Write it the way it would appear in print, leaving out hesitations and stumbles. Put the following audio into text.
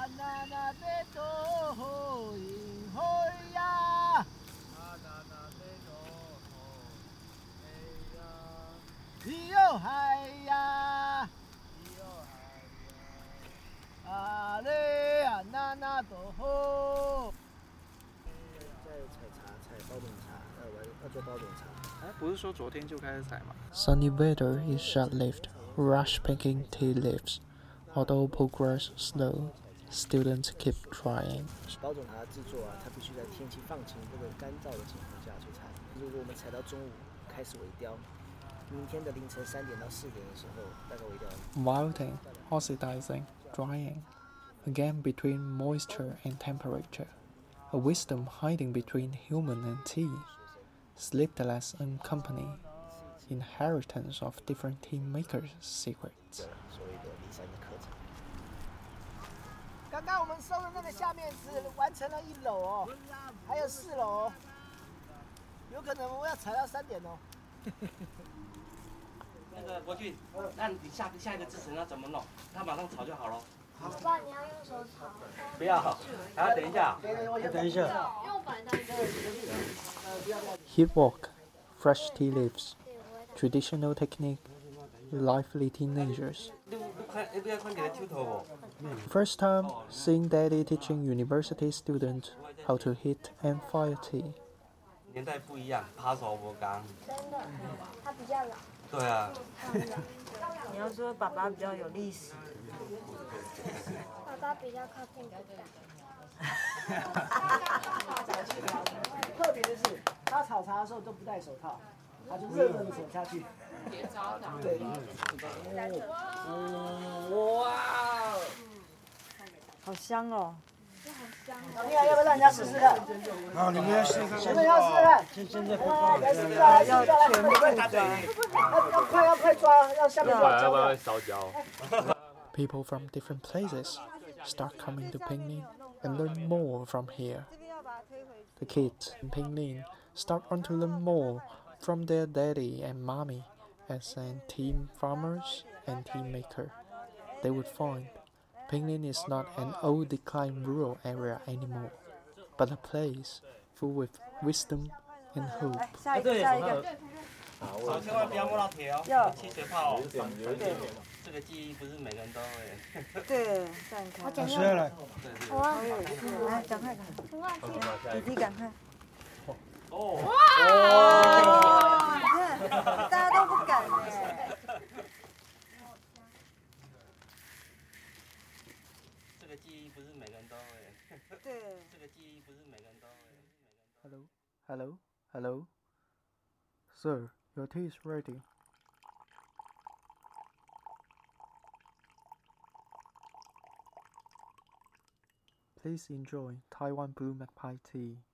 那那北斗银河呀，那那北斗哎呀，咿哟嗨呀，咿哟嗨呀，啊嘞啊那那都吼。在采茶，采包种茶，要做包种茶。 不是说昨天就开始采吗？ Sunny weather is short-lived, rush picking tea leaves. Although progress slow, students keep trying. 包种茶制作啊，它必须在天气放晴或者干燥的情况下去采。如果我们采到中午开始萎凋，明天的凌晨3点到4点的时候，大概萎凋。 Wilting, oxidizing, drying. Again between moisture and temperature. A wisdom hiding between human and tea. Sleepless and company. Inheritance of different tea makers' secrets. 所谓的骊山的课程。刚刚我们收的那个下面只完成了1楼哦，还有4楼，有可能我要采到3点哦。 那个国俊，那你下一个制成要怎么弄？他马上炒就好了。 爸爸，你要用手炒。 不要，还要等一下。 等一下。 因为我本来在 Heat walk, fresh tea leaves. Traditional technique, lively teenagers. First time seeing daddy teaching university students how to heat and fire tea. 年代不一样，爬手不刚。 真的，他比较老。 对啊。 你要说爸爸比较有历史。 爸爸比较靠近哥哥。 特别的是，他炒茶的时候都不戴手套，他就热热的手下去。对。哇！ 好香哦！ 你还要不要让人家试试看？ 好，你们要试试看。 你们要试试看？ 现在来试一下，来试一下，来全部抓。 要快抓，要下面抓。 要不要烧焦？ People from different places start coming to Pinglin and learn more from here. The kids in Pinglin start on to learn more from their daddy and mommy as an tea farmers and tea maker. They would find Pinglin is not an old declined rural area anymore, but a place full with wisdom and hope. 下一个。 好，千万不要摸到铁哦，起水泡哦。这个记忆不是每个人都会。 对，散开。 我剪下来。 来，赶快，弟弟赶快。 哦。 哇！你看，大家都不敢哎。 这个记忆不是每个人都会。 对。 这个记忆不是每个人都会。 Hello, hello, hello. Sir, your tea is ready. Please enjoy Taiwan Blue Magpie tea.